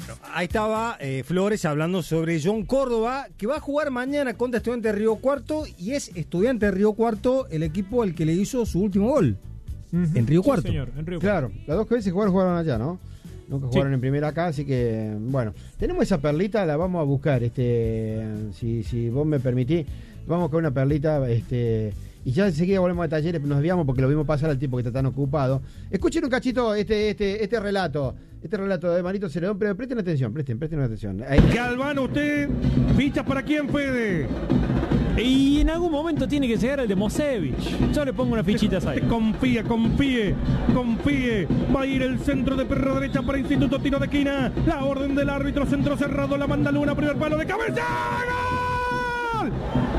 Ahí estaba Flores hablando sobre John Córdoba, que va a jugar mañana contra Estudiantes de Río Cuarto, y es Estudiantes de Río Cuarto el equipo al que le hizo su último gol. En Río Cuarto. Sí, señor, en Río Claro, Cuarto. las dos veces jugaron allá, ¿no? Nunca jugaron en primera acá, así que, bueno. Tenemos esa perlita, la vamos a buscar, si vos me permitís. Vamos a buscar una perlita, y ya enseguida volvemos a Talleres, nos desviamos porque lo vimos pasar al tipo que está tan ocupado. Escuchen un cachito este relato de Marito Celedón, pero presten atención. Ahí. Galván, usted, fichas para quién, Fede. Y en algún momento tiene que llegar el de Mosevich. Yo le pongo unas fichitas ahí. Confíe. Va a ir el centro de perro derecha para Instituto, tiro de esquina. La orden del árbitro, centro cerrado, la manda Luna, primer palo de cabeza. ¡Gol!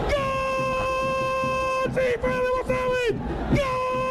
¡Gol! ¡Sí, Fede Mosevich! ¡Gol!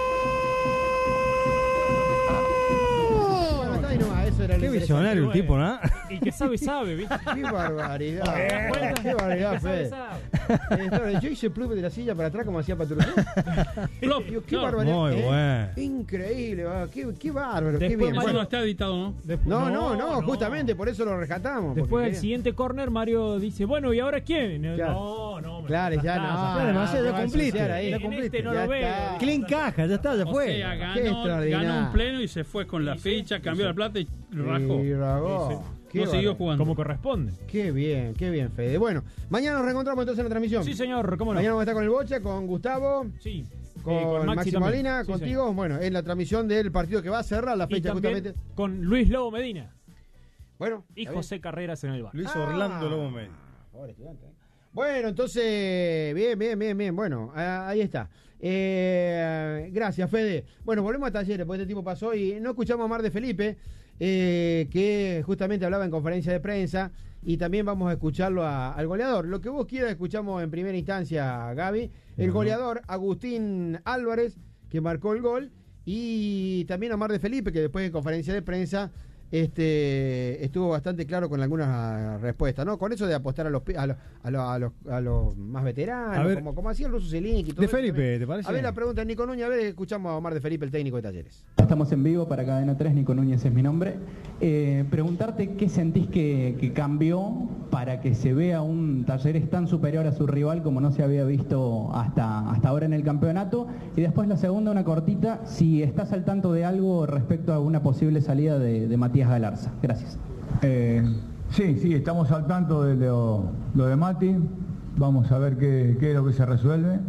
Qué visionario el tipo, ¿no? Y que sabe, ¿viste? ¡Qué barbaridad! ¡Qué barbaridad, Fede! Yo hice plume de la silla para atrás como hacía Patrullo. ¡Qué barbaridad! Muy bueno. Increíble, qué bárbaro, qué Después bien. Eso no está editado, ¿no? No, justamente por eso lo rescatamos. Después del siguiente córner, Mario dice, bueno, ¿y ahora quién? Claro. No. Claro, ya no. Demasiado, ya va a cumpliste. ensuciar ahí. En este no Ya lo veo. está. Clean caja, ya está, ya O fue. sea, Qué extraordinario. ganó un pleno y se fue con la ficha, cambió la plata y rajó. Y ragó. Qué No siguió bárbaro. jugando. Como corresponde. Qué bien, Fede. Bueno, mañana nos reencontramos entonces en la transmisión. Sí, señor, ¿cómo no? Mañana vamos a estar con el Bocha, con Gustavo, Sí. con Máximo también. Molina, Sí, contigo. señor. Bueno, en la transmisión del partido que va a cerrar la Y fecha también justamente. con Luis Lobo Medina Bueno, y está bien. José Carreras en el bar. Luis Orlando Lobo Medina. Pobre estudiante. Bueno, entonces, bien. Bueno, ahí está. Gracias, Fede. Bueno, volvemos a Talleres, porque este tipo pasó y no escuchamos a Mar de Felipe, que justamente hablaba en conferencia de prensa, y también vamos a escucharlo al goleador. Lo que vos quieras escuchamos en primera instancia, Gaby. El goleador, Agustín Álvarez, que marcó el gol, y también a Mar de Felipe, que después en conferencia de prensa estuvo bastante claro con algunas respuestas, ¿no? Con eso de apostar a los más veteranos, A ver, como hacía el ruso Zelink y todo de eso Felipe, también. ¿te parece? A ver la pregunta de Nico Núñez, a ver, escuchamos a Omar de Felipe, el técnico de Talleres. Estamos en vivo para Cadena 3, Nico Núñez es mi nombre. Preguntarte qué sentís que cambió para que se vea un Talleres tan superior a su rival como no se había visto hasta ahora en el campeonato. Y después la segunda, una cortita, si estás al tanto de algo respecto a una posible salida de Matías Galarza. Gracias. Sí, estamos al tanto de lo de Mati. Vamos a ver qué es lo que se resuelve.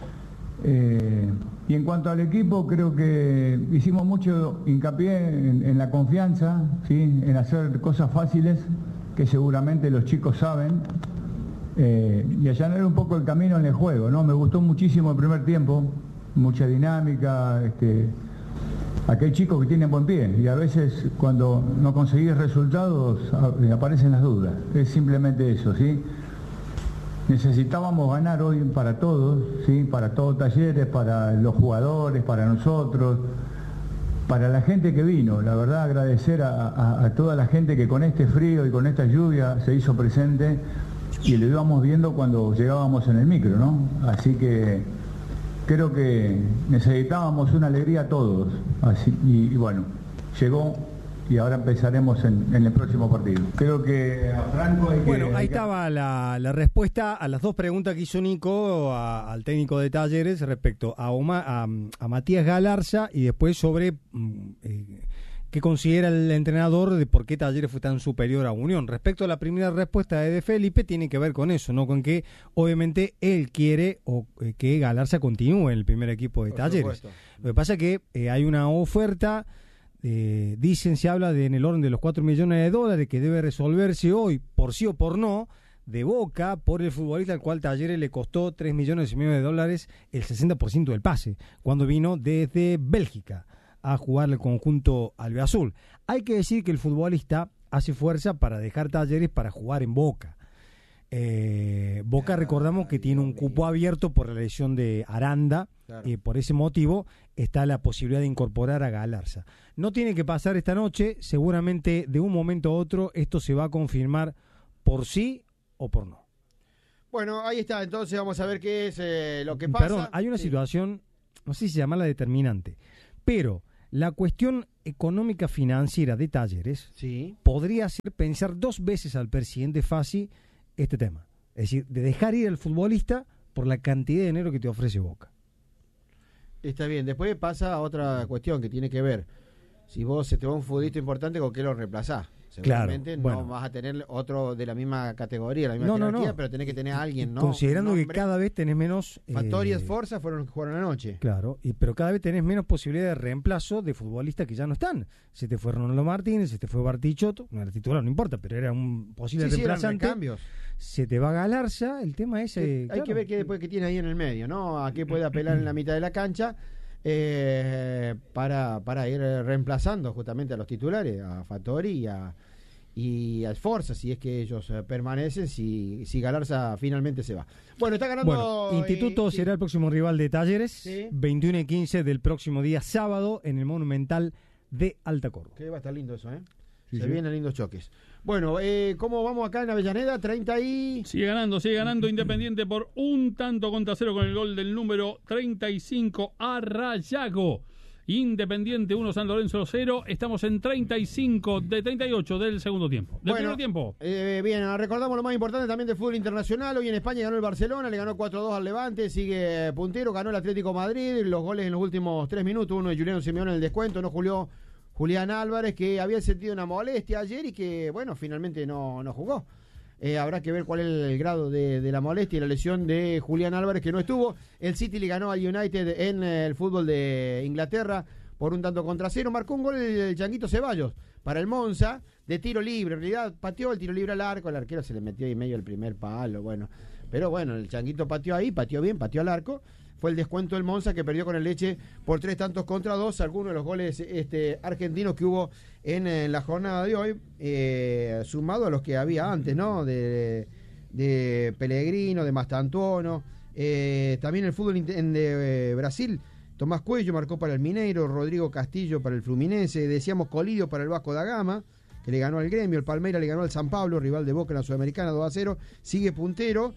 Y en cuanto al equipo, creo que hicimos mucho hincapié en la confianza, ¿sí? En hacer cosas fáciles que seguramente los chicos saben, y allanar un poco el camino en el juego, ¿no? Me gustó muchísimo el primer tiempo, mucha dinámica, aquel chico que tiene buen pie, y a veces cuando no conseguís resultados aparecen las dudas. Es simplemente eso, ¿sí? Necesitábamos ganar hoy para todos, ¿sí? Para todos Talleres, para los jugadores, para nosotros, para la gente que vino. La verdad, agradecer a toda la gente que con este frío y con esta lluvia se hizo presente, y lo íbamos viendo cuando llegábamos en el micro, ¿no? Así que creo que necesitábamos una alegría todos. Así, y bueno, llegó. Y ahora empezaremos en el próximo partido. Creo que a Franco hay que... Bueno, ahí estaba la respuesta a las dos preguntas que hizo Nico al técnico de Talleres respecto a Matías Galarza, y después sobre qué considera el entrenador de por qué Talleres fue tan superior a Unión. Respecto a la primera respuesta de Felipe, tiene que ver con eso, ¿no? Con que obviamente él quiere que Galarza continúe en el primer equipo de Talleres. Lo que pasa es que hay una oferta... dicen, se habla en el orden de los $4 millones que debe resolverse hoy, por sí o por no, de Boca, por el futbolista al cual Talleres le costó $3,5 millones el 60% del pase, cuando vino desde Bélgica a jugar el conjunto albiazul. Hay que decir que el futbolista hace fuerza para dejar Talleres para jugar en Boca. Boca, recordamos que tiene un cupo abierto por la lesión de Aranda. Claro. Por ese motivo está la posibilidad de incorporar a Galarza. No tiene que pasar esta noche, seguramente de un momento a otro esto se va a confirmar por sí o por no. Bueno, ahí está, entonces vamos a ver qué es lo que pasa. Perdón, hay una situación, no sé si llamarla determinante, pero La cuestión económica financiera de Talleres Sí. podría ser pensar 2 veces al presidente Fassi este tema. Es decir, de dejar ir al futbolista por la cantidad de dinero que te ofrece Boca. Está bien. Después pasa otra cuestión que tiene que ver. Si vos se te va un futbolista importante, ¿con qué lo reemplazás? Seguramente Claro, bueno. no vas a tener otro de la misma categoría, la misma jerarquía, pero tenés que tener a alguien, ¿no? Considerando Un que nombre. cada vez tenés menos... Fattori y Sforza fueron los que jugaron anoche. Claro, pero cada vez tenés menos posibilidad de reemplazo de futbolistas que ya no están. Se te fue Ronaldo Martínez, se te fue Bartichotto, no era titular, no importa, pero era un posible Sí, eran reemplazante. recambios. Se te va Galarza, el tema es... Hay claro, que ver qué después que tiene ahí en el medio, ¿no? A qué puede apelar en la mitad de la cancha para ir reemplazando justamente a los titulares, a Fattori y a Sforza, si es que ellos permanecen, si Galarza finalmente se va. Bueno, está ganando... Bueno, Instituto será el próximo rival de Talleres, Sí. 21 y 15 del próximo día sábado en el Monumental de Alta Córdoba. Que va a estar lindo eso, ¿eh? Sí, Se sí. vienen lindos choques. Bueno, ¿cómo vamos acá en Avellaneda? 30 y... Sigue ganando Independiente por 1-0 con el gol del número 35 Arrayago. Independiente 1, San Lorenzo 0. Estamos en 35 de 38 del segundo tiempo. Del primer tiempo. Bien, recordamos lo más importante también del fútbol internacional. Hoy en España ganó el Barcelona, le ganó 4-2 al Levante, sigue puntero, ganó el Atlético Madrid. Los goles en los últimos 3 minutos, uno de Juliano Simeone en el descuento, no Julián Álvarez, que había sentido una molestia ayer y que, bueno, finalmente no jugó. Habrá que ver cuál es el grado de la molestia y la lesión de Julián Álvarez, que no estuvo. El City le ganó al United en el fútbol de Inglaterra por 1-0. Marcó un gol el Changuito Ceballos para el Monza, de tiro libre. En realidad pateó el tiro libre al arco, el arquero se le metió ahí medio el primer palo. Bueno, pero bueno, el Changuito pateó ahí, pateó bien, pateó al arco. Fue el descuento del Monza, que perdió con el Leche por 3-2. Algunos de los goles argentinos que hubo en la jornada de hoy, sumado a los que había antes, ¿no? De Pellegrino, de Mastantuono. También el fútbol de Brasil, Tomás Cuello marcó para el Mineiro, Rodrigo Castillo para el Fluminense, decíamos Colidio para el Vasco da Gama, que le ganó al Gremio, el Palmeiras le ganó al San Pablo, rival de Boca en la Sudamericana, 2-0, sigue puntero.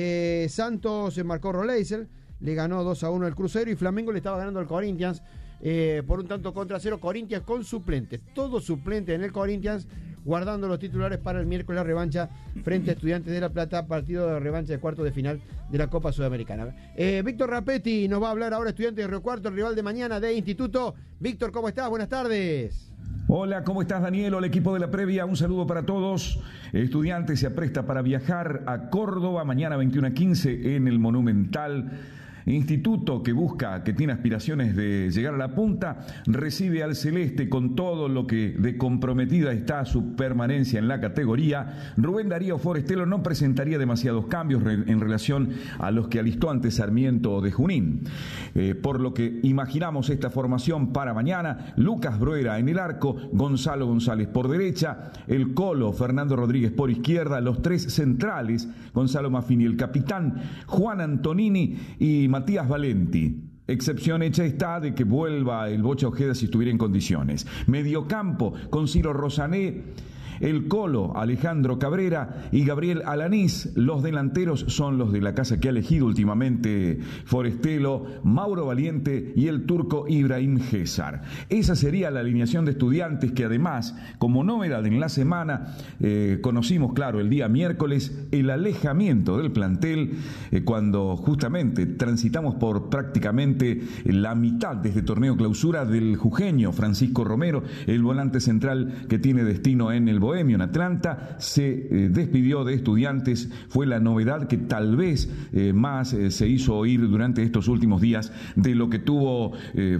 Santos marcó Roleisel, le ganó 2-1 al Cruzeiro, y Flamengo le estaba ganando al Corinthians por 1-0. Corinthians con suplentes, todo suplente en el Corinthians, guardando los titulares para el miércoles la revancha frente a Estudiantes de La Plata, partido de revancha de cuartos de final de la Copa Sudamericana. Víctor Rapetti nos va a hablar ahora, Estudiantes de Río Cuarto, el rival de mañana de Instituto. Víctor, ¿cómo estás? Buenas tardes. Hola, ¿cómo estás, Daniel? Hola, equipo de la previa, un saludo para todos. Estudiantes se apresta para viajar a Córdoba mañana 21:15 en el Monumental. Instituto, que busca, que tiene aspiraciones de llegar a la punta, recibe al Celeste con todo lo que de comprometida está su permanencia en la categoría. Rubén Darío Forestelo no presentaría demasiados cambios en relación a los que alistó ante Sarmiento de Junín. Por lo que imaginamos esta formación para mañana: Lucas Bruera en el arco, Gonzalo González por derecha, el Colo, Fernando Rodríguez por izquierda, los 3 centrales, Gonzalo Maffini el capitán, Juan Antonini y Matías Valenti. Excepción hecha está de que vuelva el Bocha Ojeda si estuviera en condiciones. Mediocampo con Ciro Rosané, el Colo, Alejandro Cabrera y Gabriel Alanís. Los delanteros son los de la casa que ha elegido últimamente Forestelo, Mauro Valiente y el turco Ibrahim Gésar. Esa sería la alineación de Estudiantes, que además, como novedad en la semana, conocimos, claro, el día miércoles, el alejamiento del plantel, cuando justamente transitamos por prácticamente la mitad de este torneo clausura del jujeño Francisco Romero, el volante central que tiene destino en el Bohemio, en Atlanta. Se despidió de Estudiantes. Fue la novedad que tal vez más se hizo oír durante estos últimos días de lo que tuvo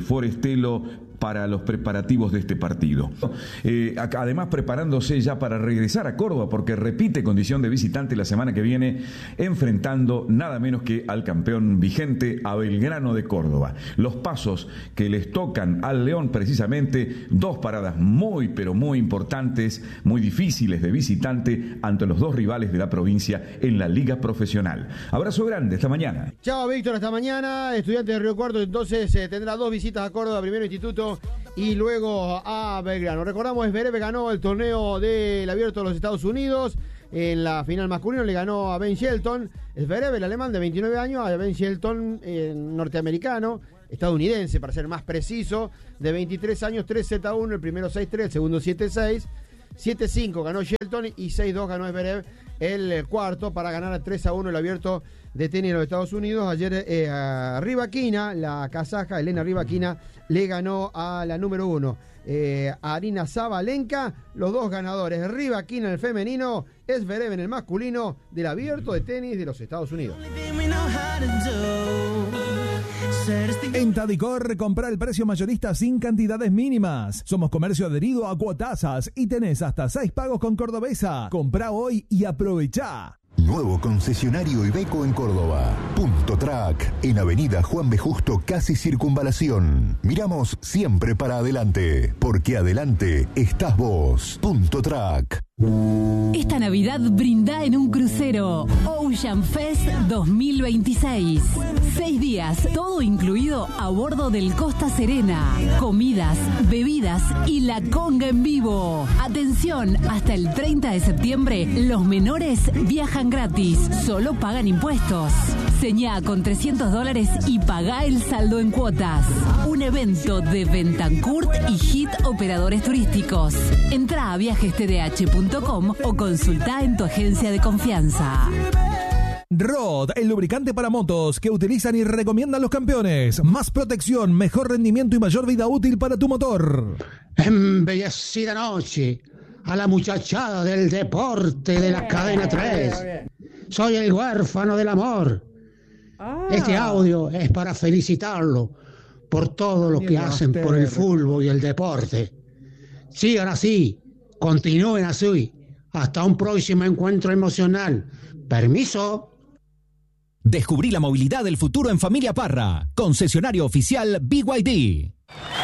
Forestelo para los preparativos de este partido. Además, preparándose ya para regresar a Córdoba, porque repite condición de visitante la semana que viene, enfrentando nada menos que al campeón vigente, a Belgrano de Córdoba. Los pasos que les tocan al León, precisamente 2 paradas muy, pero muy importantes, muy difíciles de visitante ante los 2 rivales de la provincia en la Liga Profesional. Abrazo grande, hasta mañana. Chao, Víctor, hasta mañana. Estudiantes de Río Cuarto entonces tendrá 2 visitas a Córdoba, primero Instituto y luego a Belgrano. Recordamos, Zverev ganó el torneo del Abierto de los Estados Unidos. En la final masculino le ganó a Ben Shelton. Zverev, el alemán de 29 años, a Ben Shelton, norteamericano, estadounidense, para ser más preciso, de 23 años, 3-Z1, el primero 6-3, el segundo 7-6, 7-5 ganó Shelton y 6-2 ganó Zverev el cuarto para ganar a 3-1 el abierto de tenis de los Estados Unidos. Ayer Rybakina, la kazaja Elena Rybakina, le ganó a la número 1, Arina Sabalenka, los dos ganadores, Rybakina en el femenino, Zverev en el masculino del abierto de tenis de los Estados Unidos. En Tadicor, compra el precio mayorista sin cantidades mínimas. Somos comercio adherido a Cuotasas y tenés hasta 6 pagos con Cordobesa. Comprá hoy y aprovechá. Nuevo concesionario Iveco en Córdoba. Punto Track, en Avenida Juan B. Justo, casi Circunvalación. Miramos siempre para adelante, porque adelante estás vos. Punto Track. Esta Navidad brinda en un crucero. Ocean Fest 2026. 6 días, todo incluido a bordo del Costa Serena. Comidas, bebidas y la conga en vivo. Atención, hasta el 30 de septiembre, los menores viajan gratis. Solo pagan impuestos. Señá con $300 y pagá el saldo en cuotas. Un evento de Bentancourt y Hit Operadores Turísticos. Entrá a viajestdh.com o consultá en tu agencia de confianza. Rod, el lubricante para motos que utilizan y recomiendan los campeones. Más protección, mejor rendimiento y mayor vida útil para tu motor. Embellecida noche a la muchachada del deporte de la cadena 3. Soy el huérfano del amor. Este audio es para felicitarlo por todo lo que hacen por el fútbol y el deporte. Sigan así, continúen así. Hasta un próximo encuentro emocional. Permiso. Descubrí la movilidad del futuro en Familia Parra. Concesionario oficial BYD.